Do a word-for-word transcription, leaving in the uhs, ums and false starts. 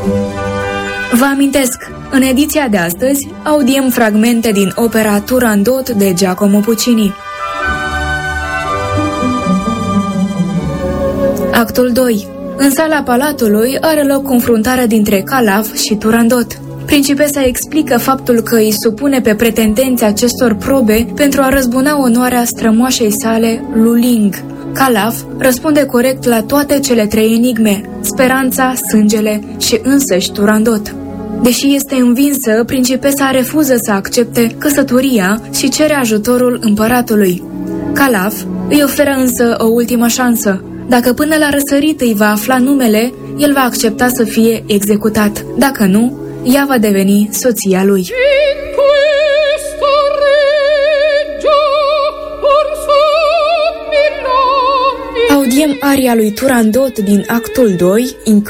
Vă amintesc, în ediția de astăzi audiem fragmente din opera Turandot de Giacomo Puccini. Actul doi. În sala palatului are loc confruntarea dintre Calaf și Turandot. Principesa explică faptul că îi supune pe pretendenți acestor probe pentru a răzbuna onoarea strămoașei sale, Luling. Calaf răspunde corect la toate cele trei enigme, speranța, sângele și însăși Turandot. Deși este învinsă, principesa refuză să accepte căsătoria și cere ajutorul împăratului. Calaf îi oferă însă o ultimă șansă. Dacă până la răsărit îi va afla numele, el va accepta să fie executat. Dacă nu, ea va deveni soția lui. Audiem aria lui Turandot din actul doi,